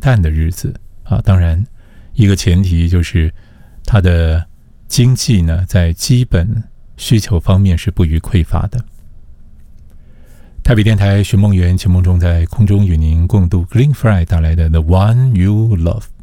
淡的日子啊。当然，一个前提就是他的经济呢，在基本需求方面是不予匮乏的。台北电台寻梦园，情梦中在空中与您共度 Green Fry 带来的 The One You Love。